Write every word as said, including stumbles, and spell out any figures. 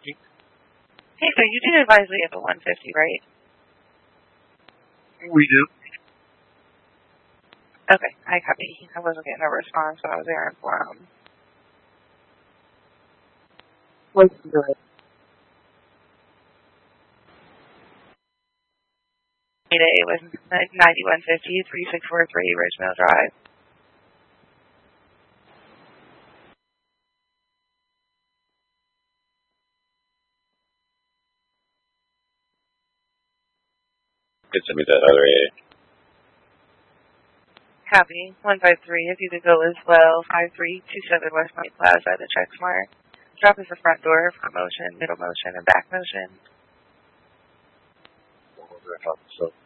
Hey, so you do advise we have a one fifty, right? We do. Okay, I copy. I wasn't getting a response, so I was there for him. Let's do it. It was ninety-one fifty, three six four three Ridgemill Drive. Could send me that other A. Copy. one five three, if you could go as well. five three two seven West Point Plaza, the check mark. Drop is the front door for motion, middle motion, and back motion. So